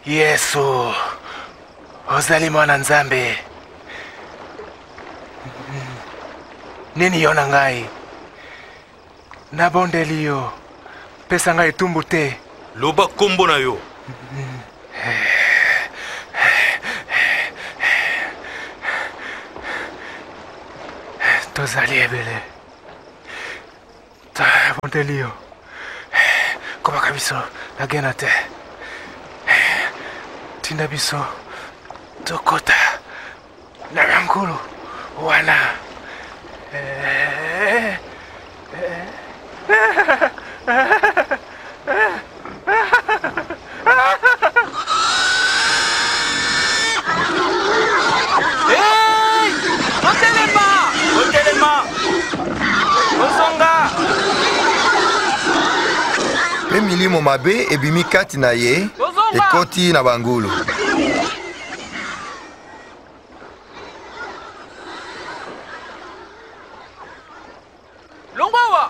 Yesu, ozali mwana Nzambe. Nini yona ngai? Nabondeli yo, pesa ngai etumbu te. Loba kombo na yo. Tozali ebele. Nabondeli yo. Komaka biso, nagena te. Tinda biso, tokota. Nabangulu, wana. Pe milimo mabe ebimi kati na ye ekoti na bangulu. Longwawa!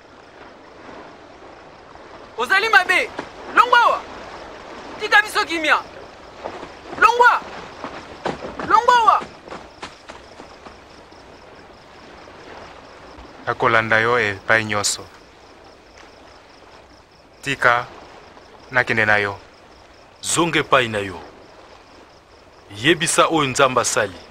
Ozali mabe! Longwawa! Tika biso kimia! Longwa! Longwawa! Nakolanda yo epai nyonso. Tika nakende na yo. Zonge pai na yo. Yebisa oyo Nzambe asali.